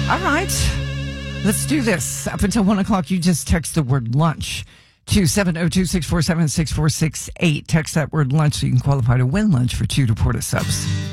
All right. Let's do this. Up until 1 o'clock, you just text the word lunch to 702-647-6468. Text that word lunch so you can qualify to win lunch for 2 Deporta subs.